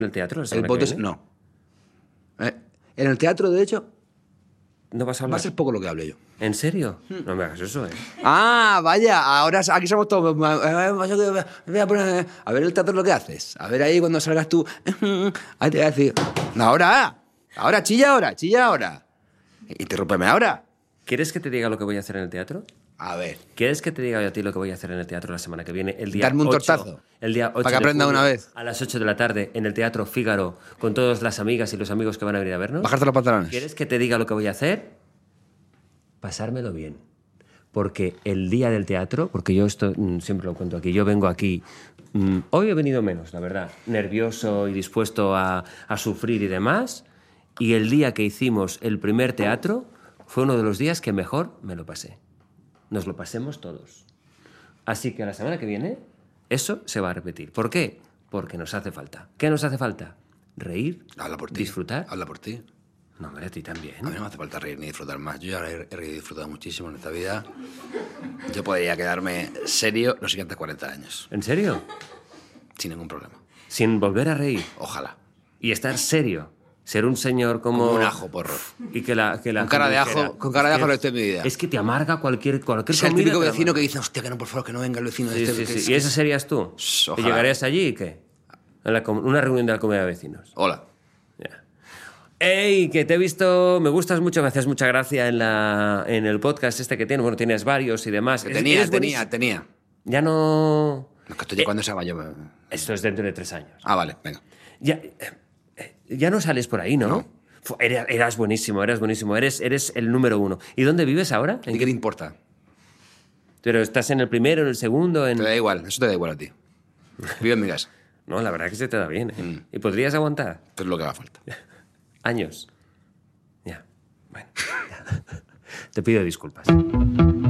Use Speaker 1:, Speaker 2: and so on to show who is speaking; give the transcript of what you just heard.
Speaker 1: ¿En el teatro?
Speaker 2: El voto no. En el teatro, de hecho,
Speaker 1: ¿No vas a hablar?
Speaker 2: va a ser poco lo que hable yo.
Speaker 1: ¿En serio? No me hagas eso,
Speaker 2: Ah, vaya, ahora aquí somos todos. A ver el teatro lo que haces. A ver ahí cuando salgas tú. Ahí te voy a decir. No, ahora, chilla ahora. Interrúmpeme ahora.
Speaker 1: ¿Quieres que te diga lo que voy a hacer en el teatro?
Speaker 2: A ver.
Speaker 1: ¿Quieres que te diga yo a ti lo que voy a hacer en el teatro la semana que viene? El día
Speaker 2: Darme un
Speaker 1: 8,
Speaker 2: tortazo.
Speaker 1: El día 8
Speaker 2: Para que aprenda
Speaker 1: de julio,
Speaker 2: una vez.
Speaker 1: A las 8 de la tarde, en el Teatro Fígaro, con todas las amigas y los amigos que van a venir a vernos.
Speaker 2: Bajarte los pantalones.
Speaker 1: ¿Quieres que te diga lo que voy a hacer? Pasármelo bien. Porque el día del teatro, porque yo esto siempre lo cuento aquí, yo vengo aquí, hoy he venido menos, la verdad, nervioso y dispuesto a sufrir y demás, y el día que hicimos el primer teatro fue uno de los días que mejor me lo pasé. Nos lo pasemos todos. Así que la semana que viene eso se va a repetir. ¿Por qué? Porque nos hace falta. ¿Qué nos hace falta? Reír,
Speaker 2: Habla por ti.
Speaker 1: disfrutar.
Speaker 2: Habla por ti.
Speaker 1: No, hombre, a ti también.
Speaker 2: A mí no me hace falta reír ni disfrutar más. Yo ya he reído y disfrutado muchísimo en esta vida. Yo podría quedarme serio los siguientes 40 años.
Speaker 1: ¿En serio?
Speaker 2: Sin ningún problema.
Speaker 1: Sin volver a reír.
Speaker 2: Ojalá.
Speaker 1: Y estar serio. Ser un señor como
Speaker 2: un ajo porro.
Speaker 1: Y que la
Speaker 2: Con cara de ajo, con cara de ajo lo estoy en mi vida.
Speaker 1: Es que te amarga cualquier
Speaker 2: Es el
Speaker 1: comida.
Speaker 2: típico
Speaker 1: te
Speaker 2: vecino
Speaker 1: amarga.
Speaker 2: que dice, hostia, que no, por favor, que no venga el vecino de
Speaker 1: Sí,
Speaker 2: este.
Speaker 1: sí,
Speaker 2: que
Speaker 1: sí. ¿Y ese serías tú? ¿Y
Speaker 2: Ojalá.
Speaker 1: llegarías allí y qué? Una reunión de la comunidad de vecinos.
Speaker 2: Hola.
Speaker 1: Ya. ¡Ey! Que te he visto, me gustas mucho, me haces mucha gracia en el podcast este que tienes. Bueno, tienes varios y demás.
Speaker 2: Tenía.
Speaker 1: Ya no...
Speaker 2: Es que esto ya cuando se va yo...
Speaker 1: Esto es dentro de 3 años.
Speaker 2: Ah, vale, venga.
Speaker 1: Ya no sales por ahí, ¿no?
Speaker 2: No.
Speaker 1: Eras buenísimo. Eres el número 1. ¿Y dónde vives ahora?
Speaker 2: ¿Y qué te importa?
Speaker 1: Pero estás en el primero, en el segundo, en...
Speaker 2: Te da igual, eso te da igual a ti. Vive en mi casa.
Speaker 1: No, la verdad que se te da bien, ¿eh? ¿Y podrías aguantar?
Speaker 2: Que es lo que haga falta.
Speaker 1: Años. Ya. Bueno. Ya. Te pido disculpas.